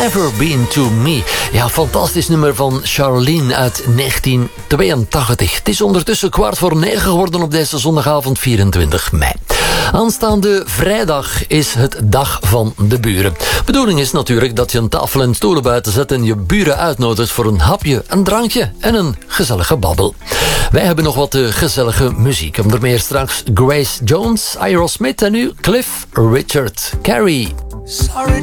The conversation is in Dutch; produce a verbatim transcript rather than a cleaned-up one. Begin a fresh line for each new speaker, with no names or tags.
Never Been To Me. Ja, fantastisch nummer van Charlene uit negentien tweeëntachtig. Het is ondertussen kwart voor negen geworden op deze zondagavond vierentwintig mei. Aanstaande vrijdag is het dag van de buren. Bedoeling is natuurlijk dat je een tafel en stoelen buiten zet en je buren uitnodigt voor een hapje, een drankje en een gezellige babbel. Wij hebben nog wat uh, gezellige muziek. Onder meer straks Grace Jones, Aerosmith en nu Cliff Richard. Carrie.
Sorry